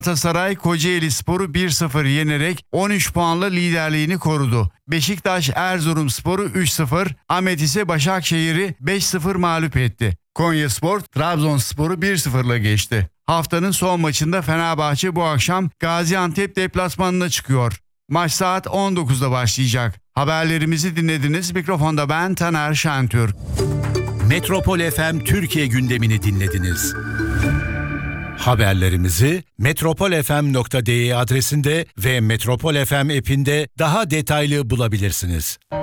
Galatasaray Kocaelispor'u 1-0 yenerek 13 puanla liderliğini korudu. Beşiktaş Erzurumspor'u 3-0, Ahmet ise Başakşehir'i 5-0 mağlup etti. Konyaspor Trabzonspor'u 1-0'la geçti. Haftanın son maçında Fenerbahçe bu akşam Gaziantep deplasmanına çıkıyor. Maç saat 19'da başlayacak. Haberlerimizi dinlediniz. Mikrofonda ben Taner Şentürk. Metropol FM Türkiye gündemini dinlediniz. Haberlerimizi metropolfm.de adresinde ve Metropol FM app'inde daha detaylı bulabilirsiniz.